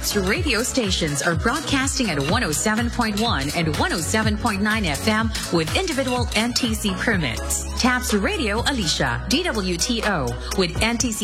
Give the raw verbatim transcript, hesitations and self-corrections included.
TAPS radio stations are broadcasting at one oh seven point one and one oh seven point nine F M with individual N T C permits. TAPS Radio Alicia, D W T O, with N T C